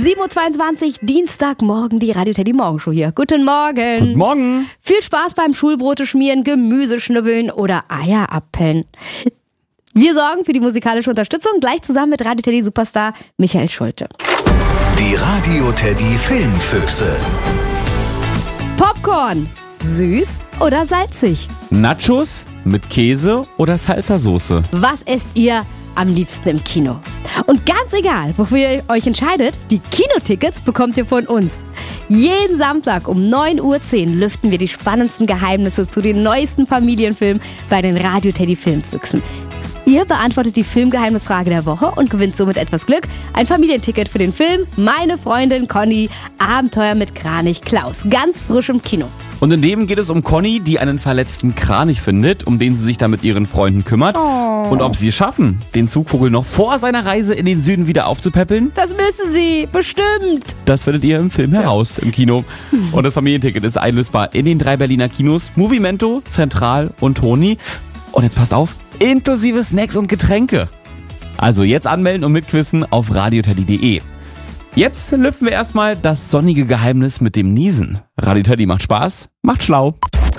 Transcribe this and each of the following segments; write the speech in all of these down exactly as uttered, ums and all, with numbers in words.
sieben Uhr zweiundzwanzig, Dienstagmorgen, die Radio Teddy Morgenshow hier. Guten Morgen. Guten Morgen. Viel Spaß beim Schulbrote schmieren, Gemüse schnibbeln oder Eier abpellen. Wir sorgen für die musikalische Unterstützung, gleich zusammen mit Radio Teddy Superstar Michael Schulte. Die Radio Teddy Filmfüchse. Popcorn, süß oder salzig? Nachos mit Käse oder Salsa-Soße? Was esst ihr am liebsten im Kino? Und ganz egal, wofür ihr euch entscheidet, die Kinotickets bekommt ihr von uns. Jeden Samstag um neun Uhr zehn lüften wir die spannendsten Geheimnisse zu den neuesten Familienfilmen bei den Radio Teddy Filmfüchsen. Ihr beantwortet die Filmgeheimnisfrage der Woche und gewinnt somit etwas Glück. Ein Familienticket für den Film Meine Freundin Conny, Abenteuer mit Kranich Klaus. Ganz frisch im Kino. Und in dem geht es um Conny, die einen verletzten Kranich findet, um den sie sich dann mit ihren Freunden kümmert. Oh. Und ob sie es schaffen, den Zugvogel noch vor seiner Reise in den Süden wieder aufzupäppeln? Das müssen sie, bestimmt. Das findet ihr im Film heraus, im Kino. Und das Familienticket ist einlösbar in den drei Berliner Kinos Movimento, Zentral und Toni. Und jetzt passt auf, inklusive Snacks und Getränke. Also jetzt anmelden und mitquissen auf radioteddy punkt de. Jetzt lüften wir erstmal das sonnige Geheimnis mit dem Niesen. Radio Teddy macht Spaß, macht schlau.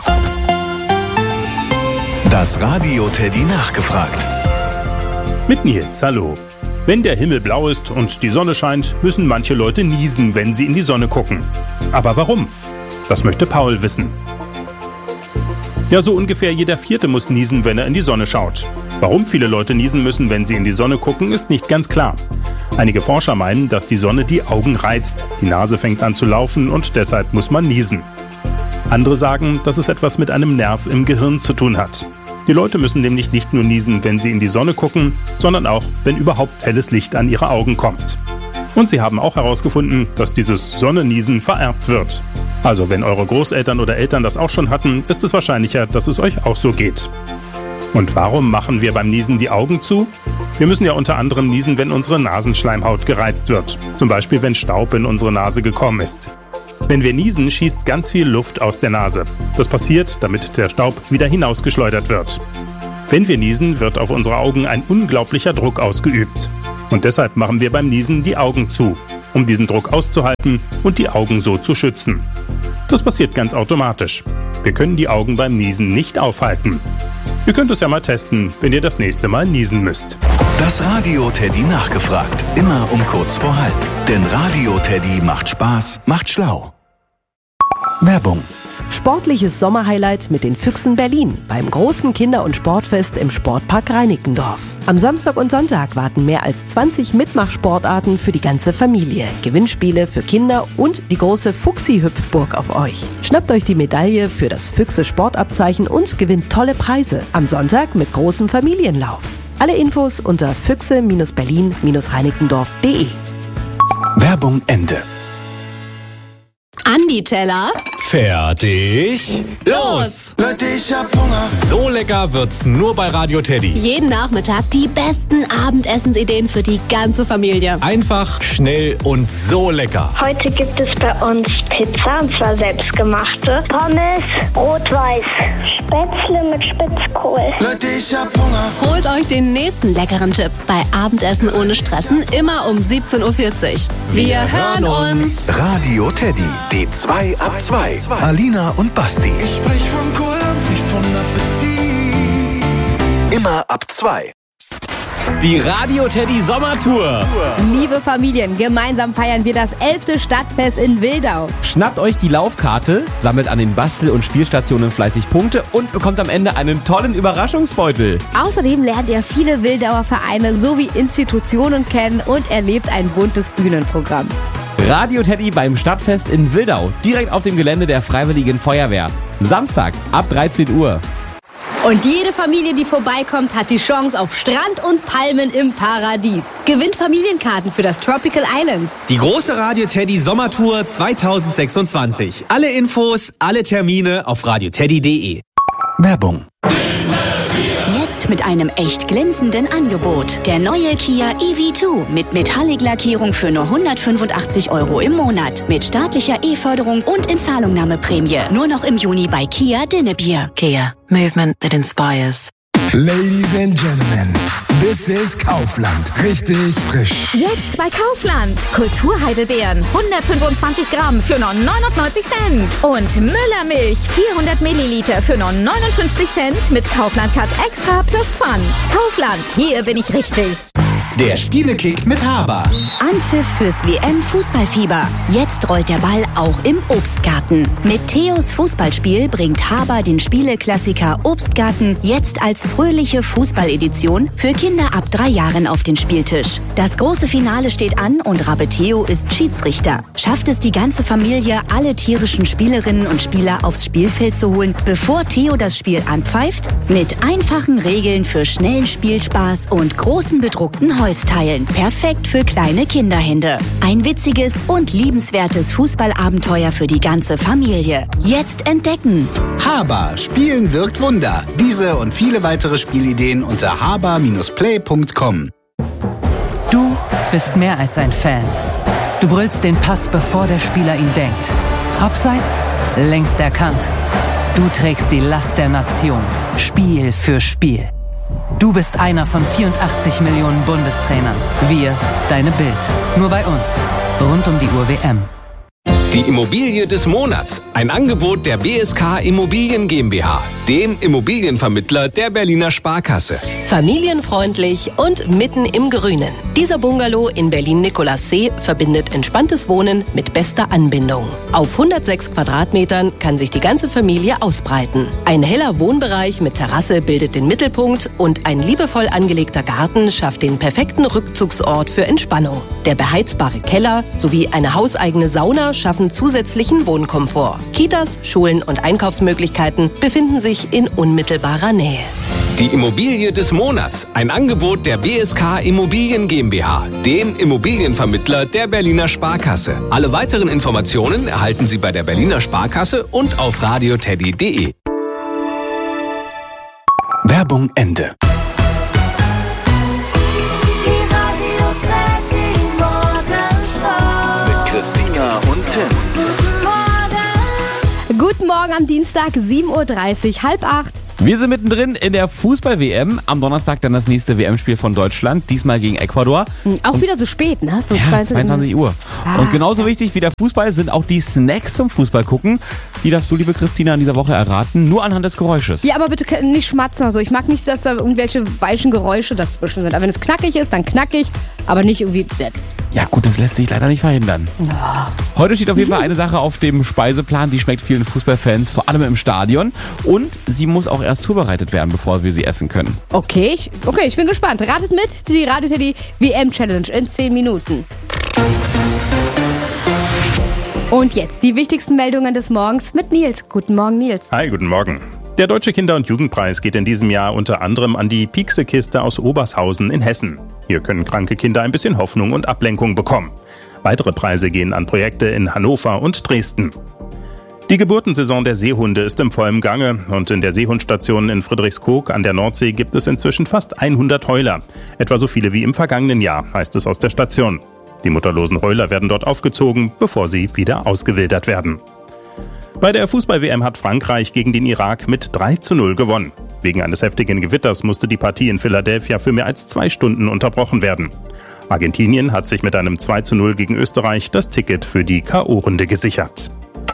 Das Radio Teddy nachgefragt. Mit Nils, hallo. Wenn der Himmel blau ist und die Sonne scheint, müssen manche Leute niesen, wenn sie in die Sonne gucken. Aber warum? Das möchte Paul wissen. Ja, so ungefähr jeder Vierte muss niesen, wenn er in die Sonne schaut. Warum viele Leute niesen müssen, wenn sie in die Sonne gucken, ist nicht ganz klar. Einige Forscher meinen, dass die Sonne die Augen reizt, die Nase fängt an zu laufen und deshalb muss man niesen. Andere sagen, dass es etwas mit einem Nerv im Gehirn zu tun hat. Die Leute müssen nämlich nicht nur niesen, wenn sie in die Sonne gucken, sondern auch, wenn überhaupt helles Licht an ihre Augen kommt. Und sie haben auch herausgefunden, dass dieses Sonnenniesen vererbt wird. Also wenn eure Großeltern oder Eltern das auch schon hatten, ist es wahrscheinlicher, dass es euch auch so geht. Und warum machen wir beim Niesen die Augen zu? Wir müssen ja unter anderem niesen, wenn unsere Nasenschleimhaut gereizt wird. Zum Beispiel, wenn Staub in unsere Nase gekommen ist. Wenn wir niesen, schießt ganz viel Luft aus der Nase. Das passiert, damit der Staub wieder hinausgeschleudert wird. Wenn wir niesen, wird auf unsere Augen ein unglaublicher Druck ausgeübt. Und deshalb machen wir beim Niesen die Augen zu, um diesen Druck auszuhalten und die Augen so zu schützen. Das passiert ganz automatisch. Wir können die Augen beim Niesen nicht aufhalten. Ihr könnt es ja mal testen, wenn ihr das nächste Mal niesen müsst. Das Radio Teddy nachgefragt. Immer um kurz vor halb. Denn Radio Teddy macht Spaß, macht schlau. Werbung. Sportliches Sommerhighlight mit den Füchsen Berlin beim großen Kinder- und Sportfest im Sportpark Reinickendorf. Am Samstag und Sonntag warten mehr als zwanzig Mitmachsportarten für die ganze Familie, Gewinnspiele für Kinder und die große Fuchsi-Hüpfburg auf euch. Schnappt euch die Medaille für das Füchse-Sportabzeichen und gewinnt tolle Preise. Am Sonntag mit großem Familienlauf. Alle Infos unter füchse Berlin Reinickendorf punkt de. Werbung Ende. Andi Teller. Fertig. Los! Leute, ich hab Hunger. So lecker wird's nur bei Radio Teddy. Jeden Nachmittag die besten Abendessensideen für die ganze Familie. Einfach, schnell und so lecker. Heute gibt es bei uns Pizza, und zwar selbstgemachte. Pommes, rot-weiß. Spätzle mit Spitzkohl. Leute, ich hab Hunger. Holt euch den nächsten leckeren Tipp bei Abendessen ohne Stressen, immer um siebzehn Uhr vierzig. Wir, Wir hören uns. Radio Teddy, die zwei ab zwei. Alina und Basti. Ich sprech von Kohldampf, nicht von Appetit. Immer ab zwei. Die Radio Teddy Sommertour. Liebe Familien, gemeinsam feiern wir das elfte Stadtfest in Wildau. Schnappt euch die Laufkarte, sammelt an den Bastel- und Spielstationen fleißig Punkte und bekommt am Ende einen tollen Überraschungsbeutel. Außerdem lernt ihr viele Wildauer Vereine sowie Institutionen kennen und erlebt ein buntes Bühnenprogramm. Radio Teddy beim Stadtfest in Wildau, direkt auf dem Gelände der Freiwilligen Feuerwehr. Samstag ab dreizehn Uhr. Und jede Familie, die vorbeikommt, hat die Chance auf Strand und Palmen im Paradies. Gewinnt Familienkarten für das Tropical Islands. Die große Radio Teddy Sommertour zwanzig sechsundzwanzig. Alle Infos, alle Termine auf radioteddy punkt de. Werbung. Jetzt mit einem echt glänzenden Angebot. Der neue Kia E V zwei mit Metallic-Lackierung für nur hundertfünfundachtzig Euro im Monat. Mit staatlicher E-Förderung und Inzahlungnahmeprämie. Nur noch im Juni bei Kia Dinnebier. Kia. Movement that inspires. Ladies and Gentlemen, this is Kaufland. Richtig frisch. Jetzt bei Kaufland. Kulturheidelbeeren hundertfünfundzwanzig Gramm für nur neunundneunzig Cent. Und Müllermilch vierhundert Milliliter für nur neunundfünfzig Cent mit Kaufland Cut Extra plus Pfand. Kaufland, hier bin ich richtig. Der Spielekick mit Haber. Anpfiff fürs W M-Fußballfieber. Jetzt rollt der Ball auch im Obstgarten. Mit Theos Fußballspiel bringt Haber den Spieleklassiker Obstgarten jetzt als fröhliche Fußballedition für Kinder ab drei Jahren auf den Spieltisch. Das große Finale steht an und Rabbe Theo ist Schiedsrichter. Schafft es die ganze Familie, alle tierischen Spielerinnen und Spieler aufs Spielfeld zu holen, bevor Theo das Spiel anpfeift? Mit einfachen Regeln für schnellen Spielspaß und großen bedruckten Holzteilen. Perfekt für kleine Kinderhände. Ein witziges und liebenswertes Fußballabenteuer für die ganze Familie. Jetzt entdecken. Haber. Spielen wirkt Wunder. Diese und viele weitere Spielideen unter haber Bindestrich play Punkt com. Du bist mehr als ein Fan. Du brüllst den Pass, bevor der Spieler ihn denkt. Abseits, längst erkannt. Du trägst die Last der Nation. Spiel für Spiel. Du bist einer von vierundachtzig Millionen Bundestrainern. Wir, deine Bild. Nur bei uns. Rund um die Uhr W M. Die Immobilie des Monats. Ein Angebot der B S K Immobilien GmbH, dem Immobilienvermittler der Berliner Sparkasse. Familienfreundlich und mitten im Grünen. Dieser Bungalow in Berlin-Nikolassee verbindet entspanntes Wohnen mit bester Anbindung. Auf hundertsechs Quadratmetern kann sich die ganze Familie ausbreiten. Ein heller Wohnbereich mit Terrasse bildet den Mittelpunkt und ein liebevoll angelegter Garten schafft den perfekten Rückzugsort für Entspannung. Der beheizbare Keller sowie eine hauseigene Sauna schaffen zusätzlichen Wohnkomfort. Kitas, Schulen und Einkaufsmöglichkeiten befinden sich in unmittelbarer Nähe. Die Immobilie des Monats. Ein Angebot der B S K Immobilien GmbH, dem Immobilienvermittler der Berliner Sparkasse. Alle weiteren Informationen erhalten Sie bei der Berliner Sparkasse und auf radioteddy punkt de. Werbung Ende. Mit Christina und Tim. Guten Morgen am Dienstag, sieben Uhr dreißig, halb acht. Wir sind mittendrin in der Fußball-W M. Am Donnerstag dann das nächste W M-Spiel von Deutschland, diesmal gegen Ecuador. Auch Und wieder so spät, ne? So ja, zweiundzwanzig Uhr. Ah, Und genauso wichtig wie der Fußball sind auch die Snacks zum Fußball gucken. Die darfst du, liebe Christina, in dieser Woche erraten, nur anhand des Geräusches. Ja, aber bitte nicht schmatzen. Also ich mag nicht, dass da irgendwelche weichen Geräusche dazwischen sind. Aber wenn es knackig ist, dann knackig, aber nicht irgendwie... Ja gut, das lässt sich leider nicht verhindern. Ja. Heute steht auf jeden Fall eine Sache auf dem Speiseplan, die schmeckt vielen Fußballfans, vor allem im Stadion. Und sie muss auch erst zubereitet werden, bevor wir sie essen können. Okay, ich, okay, ich bin gespannt. Ratet mit, die Radio Teddy W M-Challenge in zehn Minuten. Und jetzt die wichtigsten Meldungen des Morgens mit Nils. Guten Morgen, Nils. Hi, guten Morgen. Der Deutsche Kinder- und Jugendpreis geht in diesem Jahr unter anderem an die Piekse-Kiste aus Obershausen in Hessen. Hier können kranke Kinder ein bisschen Hoffnung und Ablenkung bekommen. Weitere Preise gehen an Projekte in Hannover und Dresden. Die Geburtensaison der Seehunde ist im vollen Gange und in der Seehundstation in Friedrichskoog an der Nordsee gibt es inzwischen fast hundert Heuler. Etwa so viele wie im vergangenen Jahr, heißt es aus der Station. Die mutterlosen Heuler werden dort aufgezogen, bevor sie wieder ausgewildert werden. Bei der Fußball-W M hat Frankreich gegen den Irak mit drei zu null gewonnen. Wegen eines heftigen Gewitters musste die Partie in Philadelphia für mehr als zwei Stunden unterbrochen werden. Argentinien hat sich mit einem zwei zu null gegen Österreich das Ticket für die K O-Runde gesichert.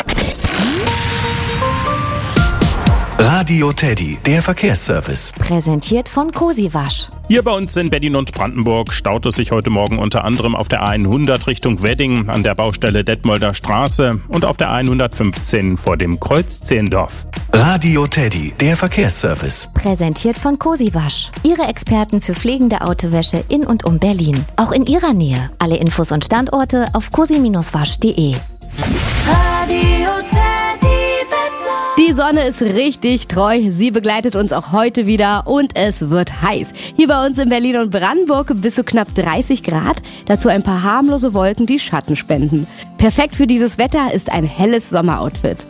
Radio Teddy, der Verkehrsservice. Präsentiert von Cosiwasch. Hier bei uns in Berlin und Brandenburg staut es sich heute Morgen unter anderem auf der A hundert Richtung Wedding an der Baustelle Detmolder Straße und auf der hundertfünfzehn vor dem Kreuz Zehendorf. Radio Teddy, der Verkehrsservice. Präsentiert von Cosiwasch. Ihre Experten für pflegende Autowäsche in und um Berlin. Auch in Ihrer Nähe. Alle Infos und Standorte auf cosi Bindestrich wasch punkt de. Radio Teddy. Die Sonne ist richtig treu. Sie begleitet uns auch heute wieder und es wird heiß. Hier bei uns in Berlin und Brandenburg bis zu knapp dreißig Grad. Dazu ein paar harmlose Wolken, die Schatten spenden. Perfekt für dieses Wetter ist ein helles Sommeroutfit.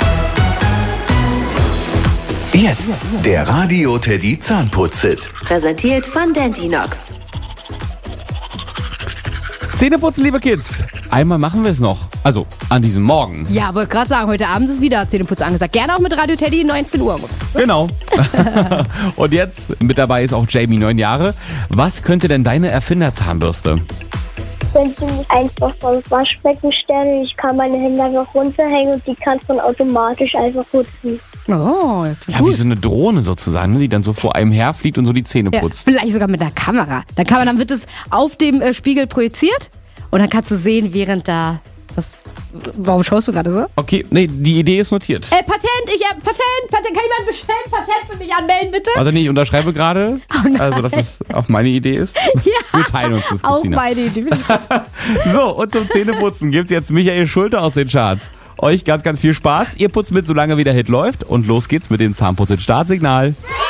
Jetzt der Radio Teddy Zahnputz-Hit. Präsentiert von Dentinox. Zähneputzen, liebe Kids. Einmal machen wir es noch. Also, An diesem Morgen. Ja, wollte gerade sagen, heute Abend ist wieder Zähneputz angesagt. Gerne auch mit Radio Teddy, neunzehn Uhr. Genau. Und jetzt mit dabei ist auch Jamie, neun Jahre. Was könnte denn deine Erfinderzahnbürste? Ich könnte mich einfach vom Waschbecken stellen und ich kann meine Hände einfach runterhängen und die kann es dann automatisch einfach putzen. Oh, ja, wie so eine Drohne sozusagen, ne, die dann so vor einem herfliegt und so die Zähne putzt. Ja, vielleicht sogar mit einer Kamera. Dann kann man, dann wird es auf dem äh, Spiegel projiziert und dann kannst du sehen, während da das. Warum schaust du gerade so? Okay, nee, die Idee ist notiert. Äh, Patent, ich, äh, Patent, Patent, kann jemand bestellen? Patent für mich anmelden, bitte? Also nee, ich unterschreibe gerade, oh also dass es auch meine Idee ist. Ja, wir teilen uns das, Christina. Auch meine Idee. So, und zum Zähneputzen gibt's jetzt Michael Schulte aus den Charts. Euch ganz, ganz viel Spaß. Ihr putzt mit, solange wie der Hit läuft. Und los geht's mit dem Zahnputz-Startsignal.